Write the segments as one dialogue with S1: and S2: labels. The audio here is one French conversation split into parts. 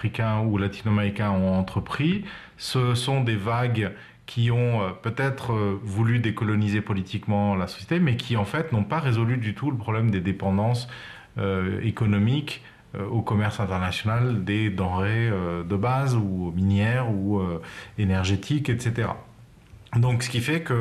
S1: africains ou latino-américains ont entrepris. Ce sont des vagues qui ont peut-être voulu décoloniser politiquement la société, mais qui en fait n'ont pas résolu du tout le problème des dépendances économiques au commerce international des denrées de base ou minières ou énergétiques, etc. Donc, ce qui fait que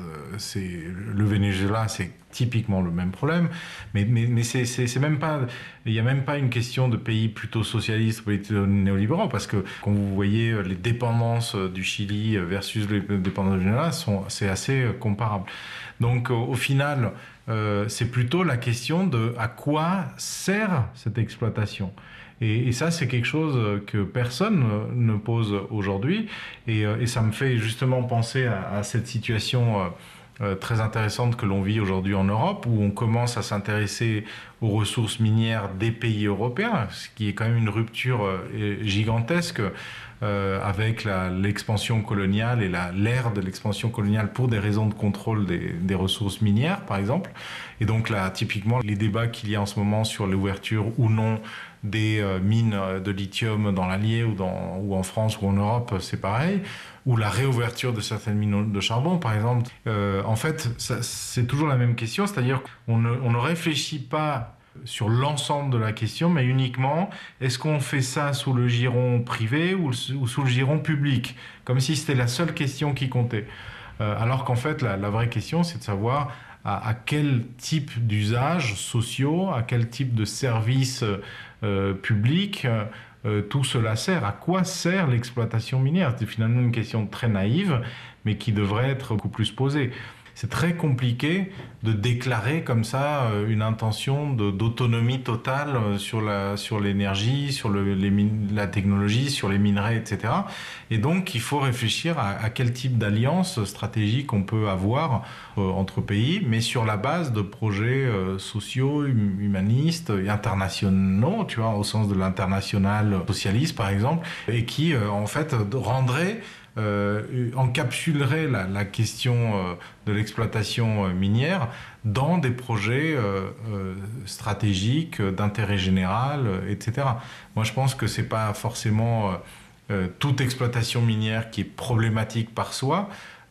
S1: le Venezuela, c'est typiquement le même problème, mais c'est même pas, il n'y a même pas une question de pays plutôt socialistes ou plutôt néolibéraux, parce que quand vous voyez les dépendances du Chili versus les dépendances du Venezuela, c'est assez comparable. Donc, au final, c'est plutôt la question de à quoi sert cette exploitation. Et ça, c'est quelque chose que personne ne pose aujourd'hui. Et ça me fait justement penser à cette situation très intéressante que l'on vit aujourd'hui en Europe, où on commence à s'intéresser aux ressources minières des pays européens, ce qui est quand même une rupture gigantesque avec l'expansion coloniale et l'ère de l'expansion coloniale pour des raisons de contrôle des ressources minières, par exemple. Et donc là, typiquement, les débats qu'il y a en ce moment sur l'ouverture ou non des mines de lithium dans l'Allier ou en France ou en Europe, c'est pareil, ou la réouverture de certaines mines de charbon, par exemple. En fait, c'est toujours la même question, c'est-à-dire qu'on ne réfléchit pas sur l'ensemble de la question, mais uniquement, est-ce qu'on fait ça sous le giron privé ou sous le giron public, comme si c'était la seule question qui comptait. Alors qu'en fait, la vraie question, c'est de savoir à quel type d'usages sociaux, à quel type de services publics tout cela sert. À quoi sert l'exploitation minière? C'est finalement une question très naïve, mais qui devrait être beaucoup plus posée. C'est très compliqué de déclarer comme ça une intention d'autonomie totale sur l'énergie, sur la technologie, sur les minerais, etc. Et donc, il faut réfléchir à quel type d'alliance stratégique on peut avoir entre pays, mais sur la base de projets sociaux, humanistes et internationaux, tu vois, au sens de l'international socialiste, par exemple, et qui, en fait, rendraient encapsulerait la question de l'exploitation minière dans des projets stratégiques d'intérêt général, etc. Moi, je pense que c'est pas forcément toute exploitation minière qui est problématique par soi.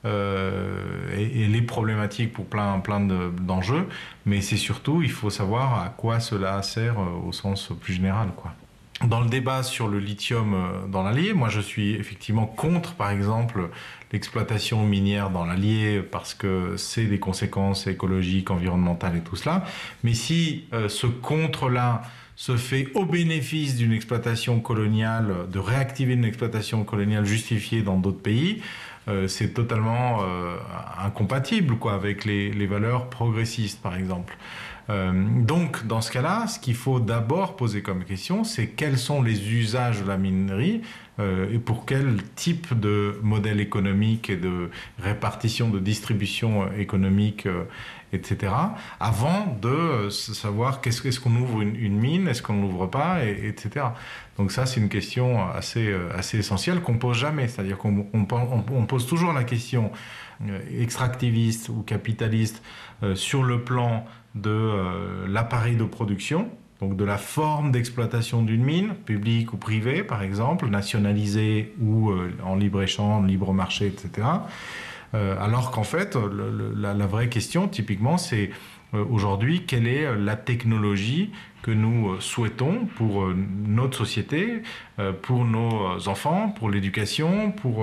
S1: Et les problématiques pour plein d'enjeux, mais c'est surtout, il faut savoir à quoi cela sert au sens plus général, quoi. Dans le débat sur le lithium dans l'Allier, moi je suis effectivement contre, par exemple, l'exploitation minière dans l'Allier parce que c'est des conséquences écologiques, environnementales et tout cela. Mais si ce contre-là se fait au bénéfice d'une exploitation coloniale, de réactiver une exploitation coloniale justifiée dans d'autres pays, c'est totalement incompatible, quoi, avec les valeurs progressistes, par exemple. Donc, dans ce cas-là, ce qu'il faut d'abord poser comme question, c'est quels sont les usages de la minerie et pour quel type de modèle économique et de répartition, de distribution économique, etc. Avant de savoir est-ce qu'on ouvre une mine, est-ce qu'on ne l'ouvre pas, etc. Donc ça, c'est une question assez essentielle qu'on pose jamais. C'est-à-dire qu'on pose toujours la question extractiviste ou capitaliste sur le plan de l'appareil de production, donc de la forme d'exploitation d'une mine, publique ou privée par exemple, nationalisée ou en libre-échange, libre marché, etc. Alors qu'en fait, la vraie question typiquement c'est aujourd'hui quelle est la technologie que nous souhaitons pour notre société, pour nos enfants, pour l'éducation, pour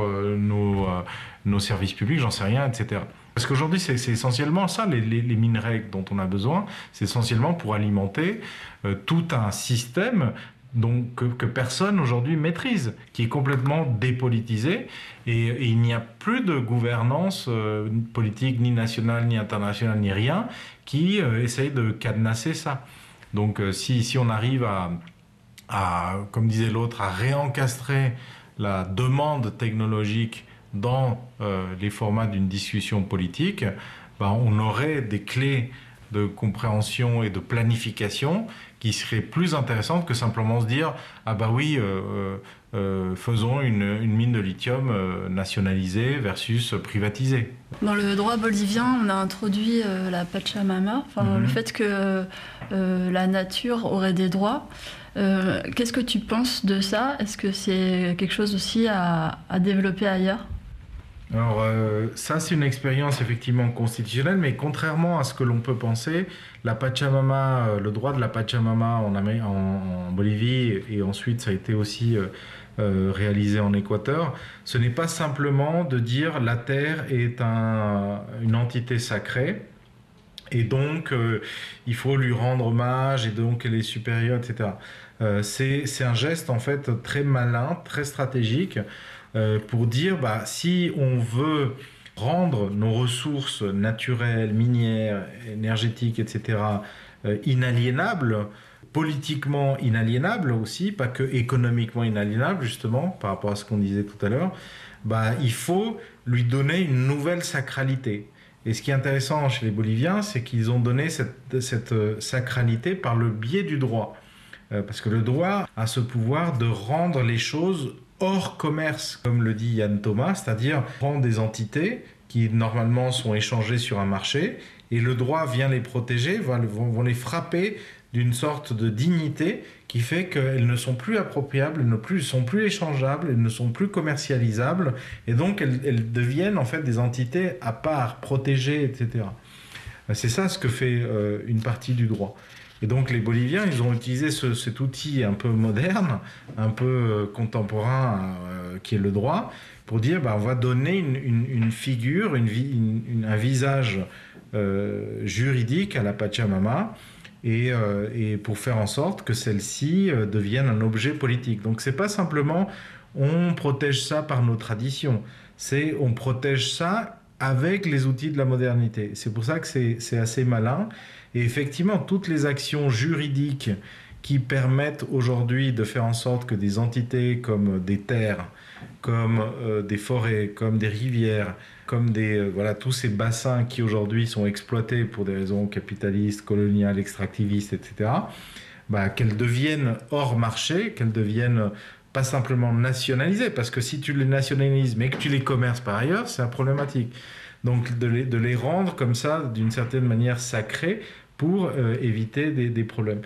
S1: nos services publics, j'en sais rien, etc. Parce qu'aujourd'hui, c'est essentiellement ça, les minerais dont on a besoin, c'est essentiellement pour alimenter tout un système que personne aujourd'hui maîtrise, qui est complètement dépolitisé, et il n'y a plus de gouvernance politique, ni nationale, ni internationale, ni rien, qui essaye de cadenasser ça. Donc si on arrive à, comme disait l'autre, à réencastrer la demande technologique dans les formats d'une discussion politique, on aurait des clés de compréhension et de planification qui seraient plus intéressantes que simplement se dire ah bah oui faisons une mine de lithium nationalisée versus privatisée.
S2: Dans le droit bolivien, on a introduit la Pachamama, le fait que la nature aurait des droits Qu'est-ce que tu penses de ça? Est-ce que c'est quelque chose aussi à développer ailleurs?
S1: Alors ça c'est une expérience effectivement constitutionnelle, mais contrairement à ce que l'on peut penser, la Pachamama, le droit de la Pachamama en Bolivie et ensuite ça a été aussi réalisé en Équateur, ce n'est pas simplement de dire la terre est une entité sacrée et donc il faut lui rendre hommage et donc elle est supérieure, etc. C'est un geste en fait très malin, très stratégique pour dire si on veut rendre nos ressources naturelles, minières, énergétiques, etc., inaliénables, politiquement inaliénables aussi, pas que économiquement inaliénables, justement, par rapport à ce qu'on disait tout à l'heure, il faut lui donner une nouvelle sacralité. Et ce qui est intéressant chez les Boliviens, c'est qu'ils ont donné cette sacralité par le biais du droit. Parce que le droit a ce pouvoir de rendre les choses hors commerce, comme le dit Yann Thomas, c'est-à-dire prendre des entités qui normalement sont échangées sur un marché, et le droit vient les protéger, vont les frapper d'une sorte de dignité qui fait qu'elles ne sont plus appropriables, elles ne sont plus échangeables, elles ne sont plus commercialisables, et donc elles deviennent en fait des entités à part, protégées, etc. C'est ça ce que fait une partie du droit. Et donc les Boliviens, ils ont utilisé cet outil un peu moderne, un peu contemporain, qui est le droit, pour dire on va donner une figure, un visage juridique à la Pachamama, et pour faire en sorte que celle-ci devienne un objet politique. Donc c'est pas simplement on protège ça par nos traditions, c'est on protège ça avec les outils de la modernité. C'est pour ça que c'est assez malin. Et effectivement, toutes les actions juridiques qui permettent aujourd'hui de faire en sorte que des entités comme des terres, comme des forêts, comme des rivières, comme tous ces bassins qui aujourd'hui sont exploités pour des raisons capitalistes, coloniales, extractivistes, etc., qu'elles deviennent hors marché, qu'elles deviennent pas simplement nationalisées, parce que si tu les nationalises mais que tu les commerces par ailleurs, c'est problématique. Donc de les rendre comme ça, d'une certaine manière sacrées, pour éviter des problèmes.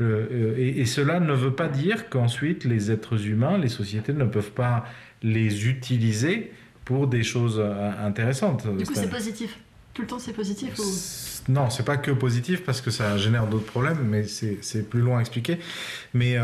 S1: Et cela ne veut pas dire qu'ensuite les êtres humains, les sociétés ne peuvent pas les utiliser pour des choses intéressantes.
S2: Du coup, c'est positif. Tout le temps, c'est positif ou...
S1: Non, c'est pas que positif parce que ça génère d'autres problèmes, mais c'est plus long à expliquer. Mais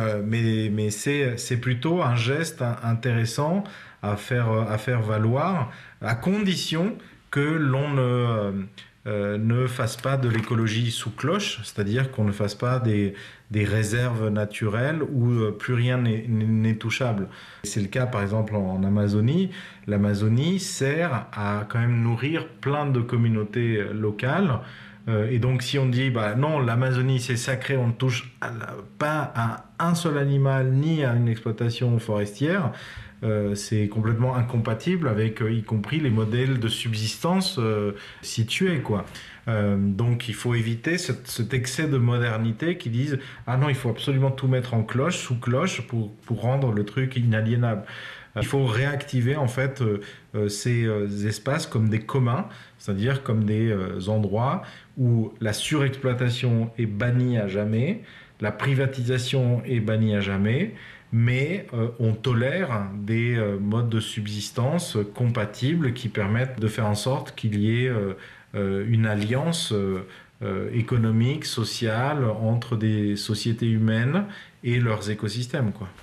S1: c'est plutôt un geste intéressant à faire valoir, à condition que l'on ne fasse pas de l'écologie sous cloche, c'est-à-dire qu'on ne fasse pas des réserves naturelles où plus rien n'est touchable. C'est le cas par exemple en Amazonie. L'Amazonie sert à quand même nourrir plein de communautés locales. Et donc si on dit non, l'Amazonie c'est sacré, on ne touche pas à un seul animal ni à une exploitation forestière, c'est complètement incompatible avec y compris les modèles de subsistance situés, quoi. Donc il faut éviter cet excès de modernité qui disent non, il faut absolument tout mettre en cloche, sous cloche pour rendre le truc inaliénable. Il faut réactiver en fait ces espaces comme des communs, c'est-à-dire comme des endroits où la surexploitation est bannie à jamais, la privatisation est bannie à jamais, mais on tolère des modes de subsistance compatibles qui permettent de faire en sorte qu'il y ait une alliance économique, sociale entre des sociétés humaines et leurs écosystèmes, quoi.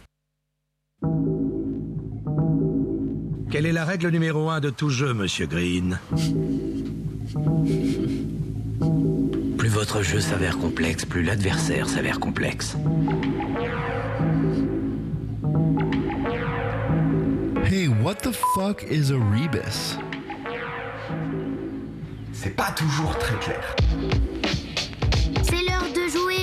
S3: Quelle est la règle numéro 1 de tout jeu, Monsieur Green?
S4: Plus votre jeu s'avère complexe, plus l'adversaire s'avère complexe.
S5: Hey, what the fuck is a rebus?
S6: C'est pas toujours très clair.
S7: C'est l'heure de jouer.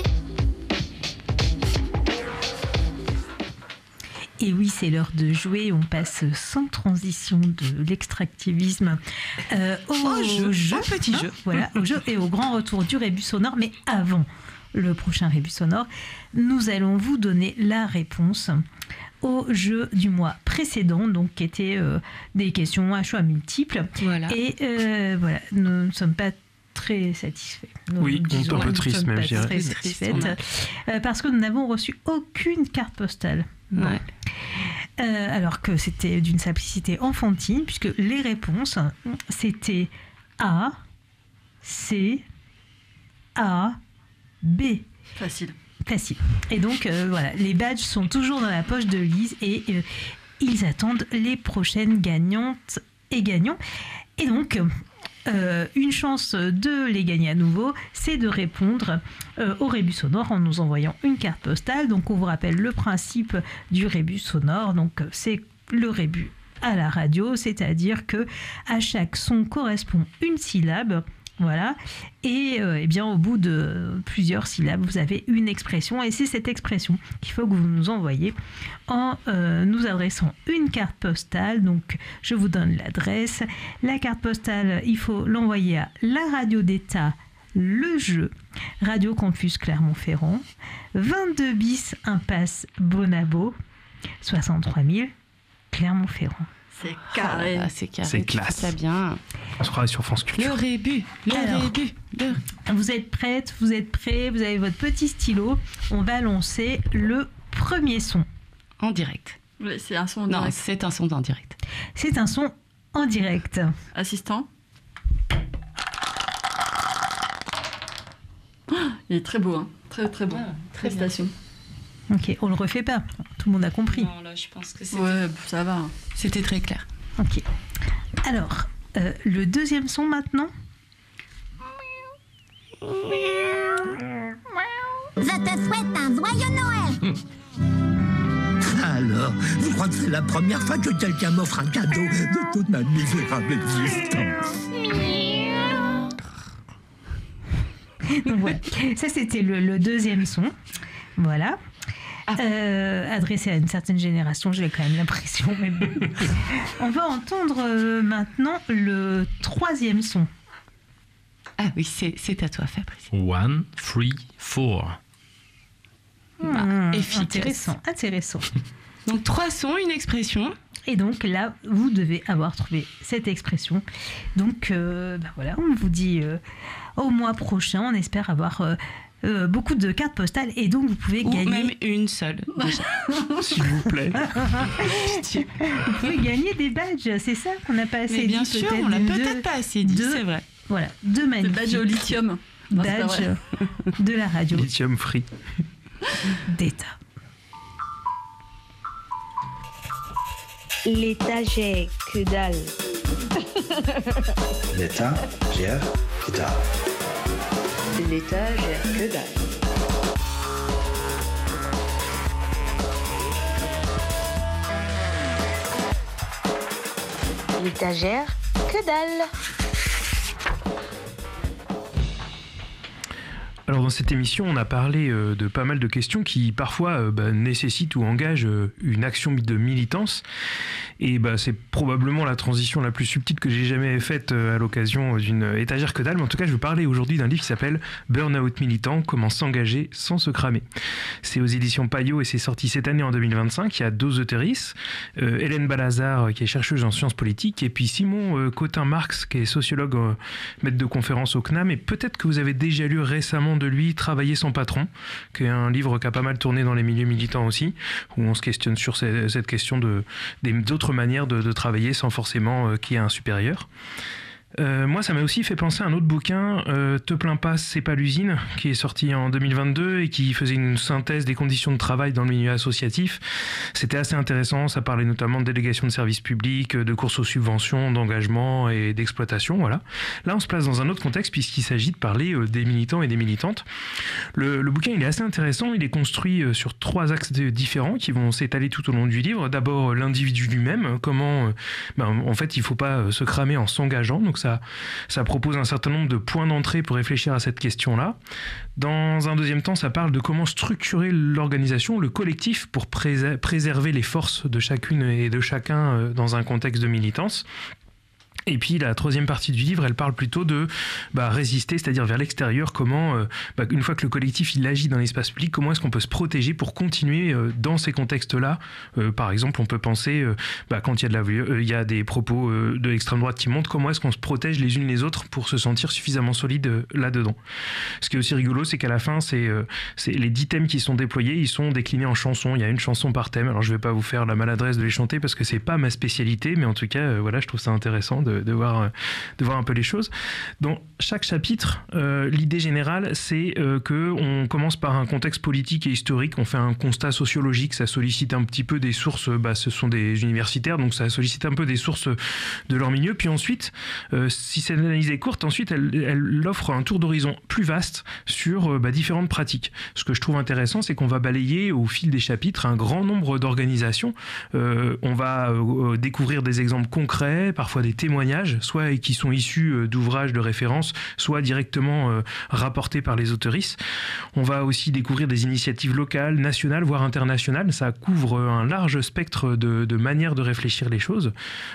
S8: Et oui, c'est l'heure de jouer. On passe sans transition de l'extractivisme au jeu, petit jeu, voilà, au jeu et au grand retour du rébus sonore. Mais avant le prochain rébus sonore, nous allons vous donner la réponse au jeu du mois précédent, donc qui était des questions à choix multiples.
S9: Voilà.
S8: Et voilà, nous ne sommes pas très satisfaits.
S9: Oui, un peu triste même, je dirais.
S8: Très satisfaites, parce que nous n'avons reçu aucune carte postale.
S10: Ouais.
S8: Alors que c'était d'une simplicité enfantine, puisque les réponses, c'était A, C, A, B.
S2: Facile.
S8: Et donc, voilà, les badges sont toujours dans la poche de Lise et ils attendent les prochaines gagnantes et gagnants. Et donc, une chance de les gagner à nouveau, c'est de répondre au rébus sonore en nous envoyant une carte postale. Donc, on vous rappelle le principe du rébus sonore. Donc, c'est le rébus à la radio, c'est-à-dire que à chaque son correspond une syllabe. Voilà, et bien au bout de plusieurs syllabes, vous avez une expression, et c'est cette expression qu'il faut que vous nous envoyiez en nous adressant une carte postale. Donc, je vous donne l'adresse. La carte postale, il faut l'envoyer à la radio d'État, le jeu, Radio Campus Clermont-Ferrand, 22 bis impasse Bonabo, 63 000 Clermont-Ferrand.
S2: C'est carré.
S10: C'est carré.
S9: C'est classe.
S10: Ça bien.
S9: On se croirait sur France Culture.
S10: Le rébus.
S8: Vous êtes prêtes, vous êtes prêts, vous avez votre petit stylo. On va lancer le premier son.
S10: En direct.
S2: Oui, c'est un son en direct.
S10: Non, c'est un son en direct.
S8: C'est un son en direct.
S2: Assistant. Il est très beau, hein. Très très beau. Félicitations.
S8: Ok, on le refait pas. Tout le monde a compris.
S10: Non, là, je pense que c'était...
S2: Ouais, ça va.
S10: C'était très clair.
S8: Ok. Alors, le deuxième son maintenant.
S7: Je te souhaite un joyeux Noël.
S3: Alors, je crois que c'est la première fois que quelqu'un m'offre un cadeau de toute ma misérable existence.
S8: Donc, voilà. Ça, c'était le deuxième son. Voilà. Adressé à une certaine génération, j'ai quand même l'impression. Mais bon. On va entendre maintenant le troisième son.
S10: Ah oui, c'est à toi, Fabrice.
S9: 1, 3, 4.
S10: Efficace.
S8: Intéressant.
S10: Donc 3 sons, une expression.
S8: Et donc là, vous devez avoir trouvé cette expression. Donc voilà, on vous dit au mois prochain, on espère avoir beaucoup de cartes postales et donc vous pouvez gagner...
S10: Ou même une seule, déjà.
S9: S'il vous plaît.
S8: Vous pouvez gagner des badges, c'est ça qu'on n'a pas assez dit.
S10: Mais bien sûr, on l'a peut-être pas assez dit, c'est vrai.
S8: Voilà, 2 magnifiques
S2: badges au lithium.
S8: Badges de la radio.
S9: Lithium free.
S8: D'État.
S11: L'État, j'ai que dalle.
S12: L'État gère que dalle.
S11: L'État gère que dalle. L'État gère que dalle.
S9: Alors dans cette émission, on a parlé de pas mal de questions qui parfois nécessitent ou engagent une action de militance. Et c'est probablement la transition la plus subtile que j'ai jamais faite à l'occasion d'une étagère que dalle. Mais en tout cas, je vais parler aujourd'hui d'un livre qui s'appelle Burnout militant, comment s'engager sans se cramer. C'est aux éditions Payot et c'est sorti cette année en 2025. Il y a 2 auteurices, Hélène Balazar qui est chercheuse en sciences politiques et puis Simon Cotin-Marx qui est sociologue, maître de conférence au CNAM. Et peut-être que vous avez déjà lu récemment de lui Travailler sans patron, qui est un livre qui a pas mal tourné dans les milieux militants aussi, où on se questionne sur cette question d'autres manières de travailler sans forcément qu'il y ait un supérieur. Moi, ça m'a aussi fait penser à un autre bouquin, Te plains pas, c'est pas l'usine, qui est sorti en 2022 et qui faisait une synthèse des conditions de travail dans le milieu associatif. C'était assez intéressant, ça parlait notamment de délégation de services publics, de courses aux subventions, d'engagement et d'exploitation, voilà. Là, on se place dans un autre contexte puisqu'il s'agit de parler des militants et des militantes. Le bouquin, il est assez intéressant, il est construit sur 3 axes différents qui vont s'étaler tout au long du livre. D'abord, l'individu lui-même, comment, en fait, il faut pas se cramer en s'engageant, donc ça propose un certain nombre de points d'entrée pour réfléchir à cette question-là. Dans un deuxième temps, ça parle de comment structurer l'organisation, le collectif, pour préserver les forces de chacune et de chacun dans un contexte de militance. Et puis la troisième partie du livre, elle parle plutôt de résister, c'est-à-dire vers l'extérieur, comment, une fois que le collectif il agit dans l'espace public, comment est-ce qu'on peut se protéger pour continuer dans ces contextes-là. Par exemple, on peut penser, quand il y a des propos de l'extrême droite qui montent, comment est-ce qu'on se protège les unes les autres pour se sentir suffisamment solide là-dedans. Ce qui est aussi rigolo, c'est qu'à la fin, c'est les 10 thèmes qui sont déployés, ils sont déclinés en chansons. Il y a une chanson par thème. Alors je vais pas vous faire la maladresse de les chanter parce que c'est pas ma spécialité, mais en tout cas, je trouve ça intéressant de voir un peu les choses. Dans chaque chapitre, l'idée générale, c'est qu'on commence par un contexte politique et historique, on fait un constat sociologique, ça sollicite un petit peu des sources, ce sont des universitaires, donc ça sollicite un peu des sources de leur milieu, puis ensuite, si cette analyse est courte, ensuite elle offre un tour d'horizon plus vaste sur différentes pratiques. Ce que je trouve intéressant, c'est qu'on va balayer au fil des chapitres un grand nombre d'organisations, on va découvrir des exemples concrets, parfois des témoignages, soit qui sont issus d'ouvrages de référence, soit directement rapportés par les autoristes. On va aussi découvrir des initiatives locales, nationales, voire internationales. Ça couvre un large spectre de manières de réfléchir les choses.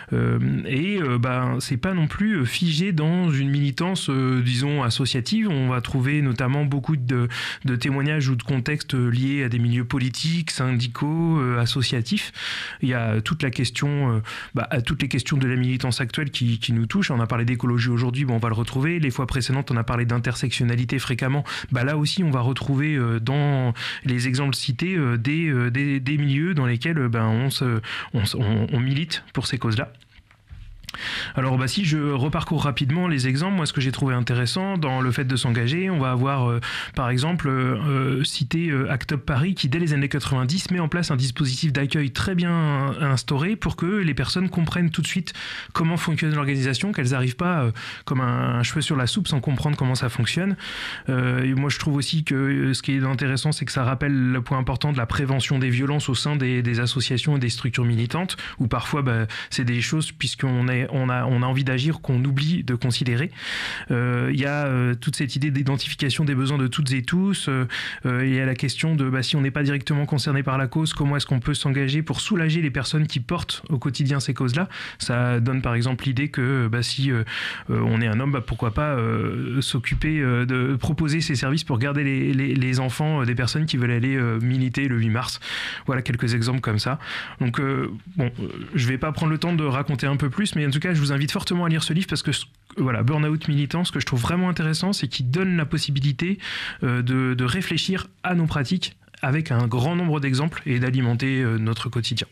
S9: C'est pas non plus figé dans une militance, disons, associative. On va trouver notamment beaucoup de témoignages ou de contextes liés à des milieux politiques, syndicaux, associatifs. Il y a toute la question, toutes les questions de la militance actuelle qui nous touchent. On a parlé d'écologie aujourd'hui, on va le retrouver. Les fois précédentes, on a parlé d'intersectionnalité fréquemment. Là aussi, on va retrouver dans les exemples cités des milieux dans lesquels on milite pour ces causes-là. Alors si je reparcours rapidement les exemples, moi ce que j'ai trouvé intéressant dans le fait de s'engager, on va avoir par exemple cité Act Up Paris qui dès les années 90 met en place un dispositif d'accueil très bien instauré pour que les personnes comprennent tout de suite comment fonctionne l'organisation, qu'elles n'arrivent pas comme un cheveu sur la soupe sans comprendre comment ça fonctionne. Et moi je trouve aussi que ce qui est intéressant, c'est que ça rappelle le point important de la prévention des violences au sein des associations et des structures militantes, où parfois c'est des choses puisqu'on a envie d'agir qu'on oublie de considérer. Il y a toute cette idée d'identification des besoins de toutes et tous. Il y a la question de si on n'est pas directement concerné par la cause, comment est-ce qu'on peut s'engager pour soulager les personnes qui portent au quotidien ces causes-là. Ça donne par exemple l'idée que si on est un homme, pourquoi pas s'occuper de proposer ces services pour garder les enfants des personnes qui veulent aller militer le 8 mars. Voilà quelques exemples comme ça. Donc je vais pas prendre le temps de raconter un peu plus, mais en tout cas, je vous invite fortement à lire ce livre parce que Burnout Militant, ce que je trouve vraiment intéressant, c'est qu'il donne la possibilité de réfléchir à nos pratiques avec un grand nombre d'exemples et d'alimenter notre quotidien.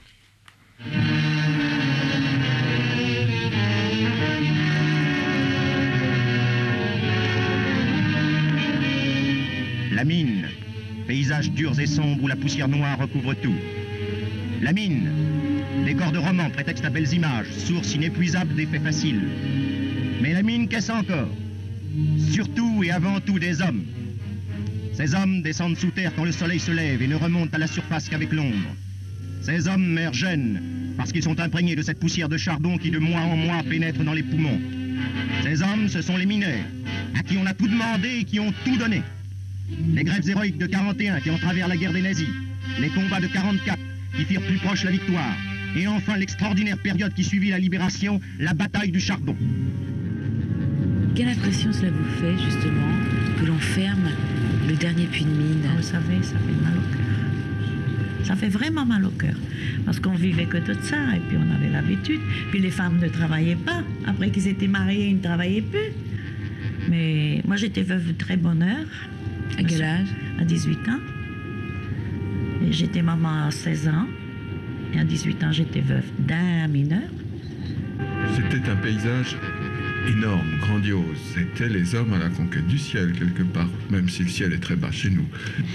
S13: La mine, paysages durs et sombres où la poussière noire recouvre tout. La mine, décor de roman, prétexte à belles images, source inépuisable d'effets faciles. Mais la mine, qu'est-ce encore? Surtout et avant tout des hommes. Ces hommes descendent sous terre quand le soleil se lève et ne remontent à la surface qu'avec l'ombre. Ces hommes meurent jeunes parce qu'ils sont imprégnés de cette poussière de charbon qui de mois en mois pénètre dans les poumons. Ces hommes, ce sont les mineurs, à qui on a tout demandé et qui ont tout donné. Les grèves héroïques de 41 qui entravèrent la guerre des nazis, les combats de 44 qui firent plus proche la victoire, et enfin l'extraordinaire période qui suivit la libération, la bataille du charbon.
S14: Quelle impression cela vous fait, justement, que l'on ferme le dernier puits de mine?
S15: Vous savez, ça fait mal au cœur. Ça fait vraiment mal au cœur. Parce qu'on vivait que de ça, et puis on avait l'habitude. Puis les femmes ne travaillaient pas. Après qu'ils étaient mariés, ils ne travaillaient plus. Mais moi, j'étais veuve de très bonne heure.
S14: À quel âge?
S15: À 18 ans. Et j'étais maman à 16 ans. Et à 18 ans, j'étais veuve d'un mineur.
S16: C'était un paysage énorme, grandiose. C'était les hommes à la conquête du ciel, quelque part, même si le ciel est très bas chez nous.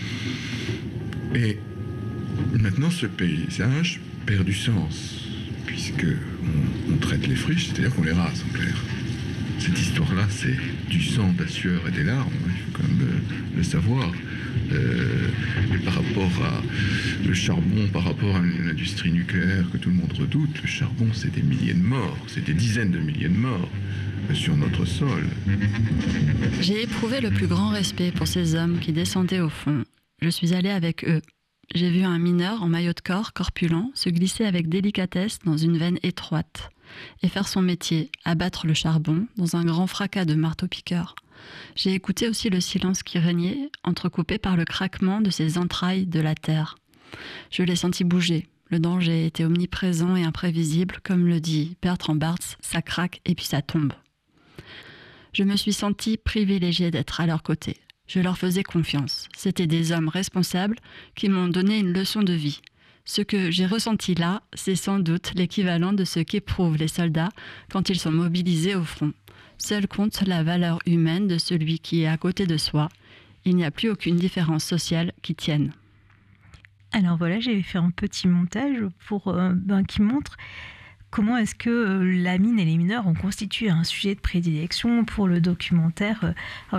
S16: Et maintenant, ce paysage perd du sens, puisque on traite les friches, c'est-à-dire qu'on les rase, en clair. Cette histoire-là, c'est du sang, de la sueur et des larmes, il faut quand même le savoir. Et par rapport à le charbon, par rapport à l'industrie nucléaire que tout le monde redoute, le charbon, c'est des milliers de morts, c'est des dizaines de milliers de morts sur notre sol.
S2: J'ai éprouvé le plus grand respect pour ces hommes qui descendaient au fond. Je suis allée avec eux. j'ai vu un mineur en maillot de corps, corpulent, se glisser avec délicatesse dans une veine étroite et faire son métier, abattre le charbon dans un grand fracas de marteau-piqueur. J'ai écouté aussi le silence qui régnait, entrecoupé par le craquement de ces entrailles de la terre. Je l'ai senti bouger. Le danger était omniprésent et imprévisible, comme le dit Bertrand Barthes, ça craque et puis ça tombe. Je me suis sentie privilégiée d'être à leur côté. Je leur faisais confiance. C'étaient des hommes responsables qui m'ont donné une leçon de vie. Ce que j'ai ressenti là, c'est sans doute l'équivalent de ce qu'éprouvent les soldats quand ils sont mobilisés au front. Seul compte la valeur humaine de celui qui est à côté de soi. Il n'y a plus aucune différence sociale qui tienne.
S8: Alors voilà, j'ai fait un petit montage qui montre comment est-ce que la mine et les mineurs ont constitué un sujet de prédilection pour le documentaire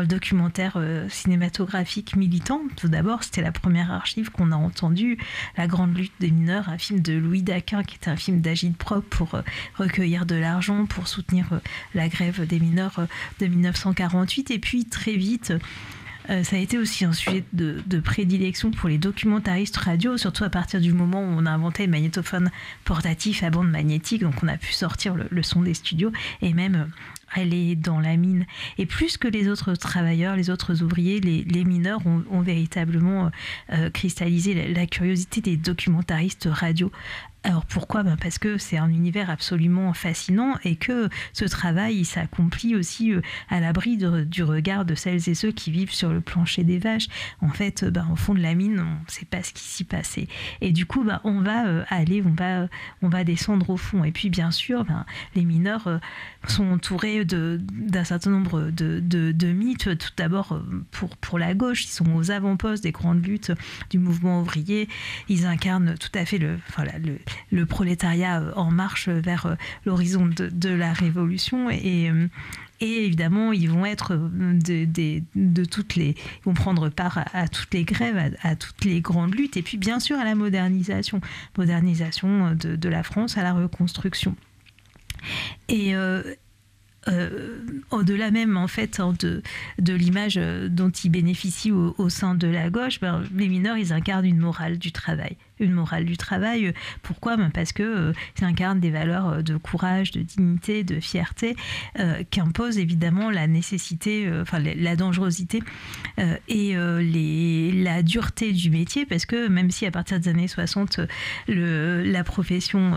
S8: cinématographique militant. Tout d'abord, c'était la première archive qu'on a entendue, La Grande Lutte des mineurs, un film de Louis Daquin, qui est un film d'agitprop pour recueillir de l'argent, pour soutenir la grève des mineurs de 1948. Et puis, très vite, ça a été aussi un sujet de prédilection pour les documentaristes radio, surtout à partir du moment où on a inventé le magnétophone portatif à bande magnétique, donc on a pu sortir le son des studios et même aller dans la mine. Et plus que les autres travailleurs, les autres ouvriers, les mineurs ont véritablement cristallisé la curiosité des documentaristes radio. Alors pourquoi ? Parce que c'est un univers absolument fascinant et que ce travail il s'accomplit aussi à l'abri du regard de celles et ceux qui vivent sur le plancher des vaches. En fait, au fond de la mine, on ne sait pas ce qui s'y passait. Et du coup, on va descendre au fond. Et puis bien sûr, les mineurs sont entourés d'un certain nombre de mythes. Tout d'abord pour la gauche, ils sont aux avant-postes des grandes luttes du mouvement ouvrier. Ils incarnent tout à fait le prolétariat en marche vers l'horizon de la révolution et évidemment ils vont être ils vont prendre part à toutes les grèves, à toutes les grandes luttes et puis bien sûr à la modernisation de la France, à la reconstruction. Et au-delà même en fait de l'image dont ils bénéficient au sein de la gauche, les mineurs ils incarnent une morale du travail. Pourquoi ? Parce que ça incarne des valeurs de courage, de dignité, de fierté, qu'imposent évidemment la nécessité, la dangerosité et la dureté du métier, parce que même si à partir des années 60, la profession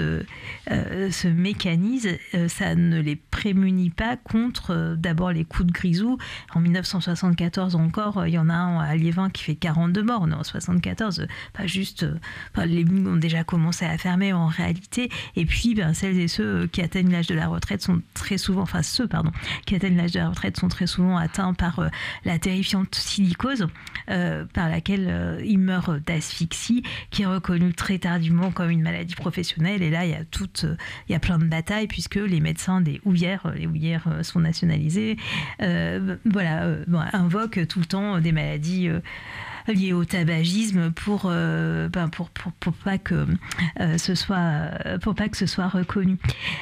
S8: se mécanise, ça ne les prémunit pas contre d'abord les coups de grisou. En 1974 encore, il y en a un à Liévin qui fait 42 morts. On est en 74, pas juste... les mines ont déjà commencé à fermer en réalité, et puis celles et ceux qui atteignent l'âge de la retraite sont très souvent, qui atteignent l'âge de la retraite sont très souvent atteints par la terrifiante silicose, par laquelle ils meurent d'asphyxie, qui est reconnue très tardivement comme une maladie professionnelle. Et là, il y a plein de batailles puisque les médecins les houillères sont nationalisés, invoquent tout le temps des maladies liées au tabagisme pour pas que ce soit reconnu.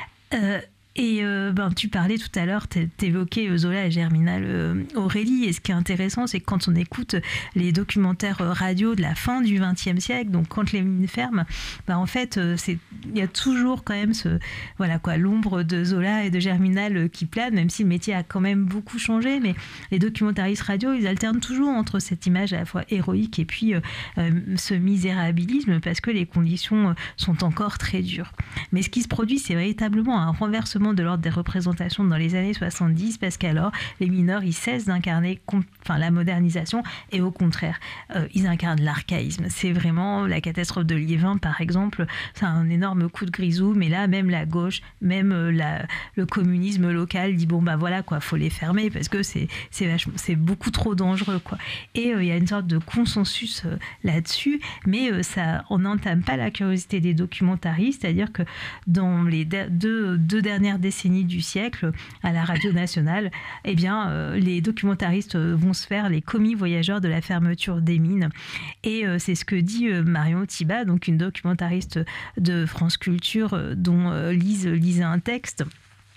S8: Tu parlais tout à l'heure, t'évoquais Zola et Germinal Aurélie, et ce qui est intéressant, c'est que quand on écoute les documentaires radio de la fin du XXe siècle, donc quand les mines ferment, en fait, il y a toujours quand même l'ombre de Zola et de Germinal qui plane, même si le métier a quand même beaucoup changé, mais les documentaristes radio, ils alternent toujours entre cette image à la fois héroïque et puis ce misérabilisme, parce que les conditions sont encore très dures. Mais ce qui se produit, c'est véritablement un renversement de l'ordre des représentations dans les années 70, parce qu'alors les mineurs ils cessent d'incarner la modernisation et au contraire ils incarnent l'archaïsme. C'est vraiment la catastrophe de Liévin par exemple, c'est un énorme coup de grisou, mais là même la gauche, même le communisme local dit faut les fermer parce que c'est beaucoup trop dangereux et il y a une sorte de consensus là-dessus, mais on n'entame pas la curiosité des documentaristes, c'est-à-dire que dans les deux dernières décennies du siècle à la radio nationale, les documentaristes vont se faire les commis voyageurs de la fermeture des mines, et c'est ce que dit Marion Thibat, donc une documentariste de France Culture dont Lise lisait un texte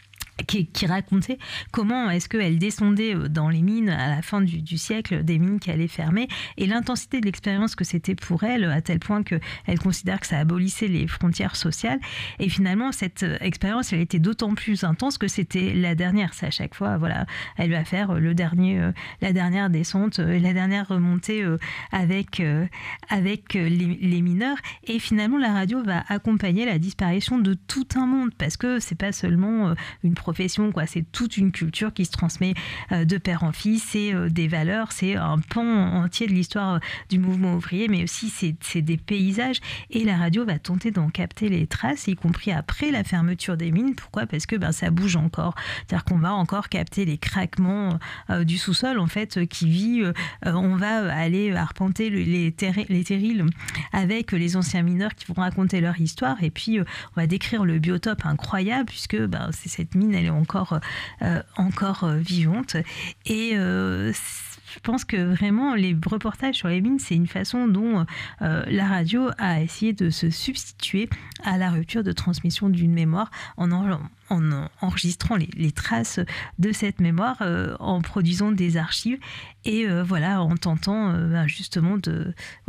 S8: qui racontait comment est-ce qu'elle descendait dans les mines à la fin du siècle, des mines qui allaient fermer, et l'intensité de l'expérience que c'était pour elle, à tel point qu'elle considère que ça abolissait les frontières sociales. Et finalement, cette expérience, elle était d'autant plus intense que c'était la dernière. C'est à chaque fois, voilà, elle va faire la dernière descente, la dernière remontée avec les mineurs. Et finalement, la radio va accompagner la disparition de tout un monde, parce que c'est pas seulement une profession, quoi. C'est toute une culture qui se transmet de père en fils, c'est des valeurs, c'est un pan entier de l'histoire du mouvement ouvrier, mais aussi c'est des paysages, et la radio va tenter d'en capter les traces, y compris après la fermeture des mines. Pourquoi ? Parce que ça bouge encore, c'est-à-dire qu'on va encore capter les craquements du sous-sol, en fait, qui vit. On va aller arpenter les terrils avec les anciens mineurs qui vont raconter leur histoire, et puis on va décrire le biotope incroyable, puisque cette mine, elle est encore vivante. Et je pense que vraiment, les reportages sur les mines, c'est une façon dont la radio a essayé de se substituer à la rupture de transmission d'une mémoire en enregistrant les traces de cette mémoire, en produisant des archives, et en tentant justement de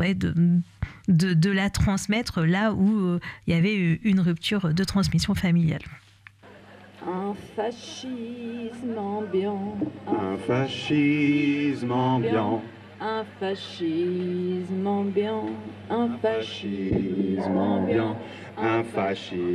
S8: la transmettre là où il y avait une rupture de transmission familiale.
S17: Un fascisme ambiant.
S18: Un fascisme ambiant.
S17: Un fascisme ambiant. Un fascisme ambiant.
S18: Un fascisme